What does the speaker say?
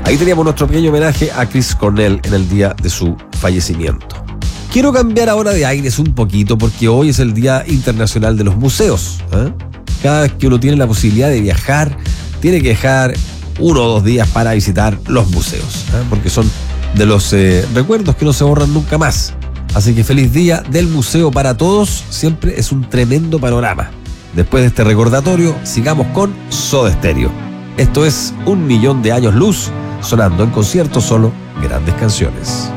Ahí teníamos nuestro pequeño homenaje a Chris Cornell en el día de su fallecimiento. Quiero cambiar ahora de aires un poquito porque hoy es el Día Internacional de los Museos. Cada vez que uno tiene la posibilidad de viajar, tiene que dejar 1 o 2 días para visitar los museos, porque son de los recuerdos que no se borran nunca más. Así que feliz día del museo para todos, siempre es un tremendo panorama. Después de este recordatorio, sigamos con Soda Stereo. Esto es 1 millón de años luz, sonando en concierto solo grandes canciones.